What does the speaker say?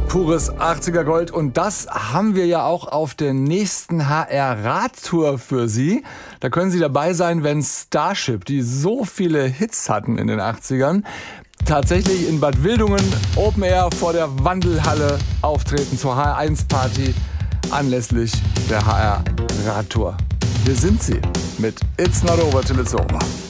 Pures 80er Gold. Und das haben wir ja auch auf der nächsten HR-Radtour für Sie. Da können Sie dabei sein, wenn Starship, die so viele Hits hatten in den 80ern, tatsächlich in Bad Wildungen Open Air vor der Wandelhalle auftreten zur HR1-Party anlässlich der HR-Radtour. Hier sind sie mit It's Not Over Till It's Over.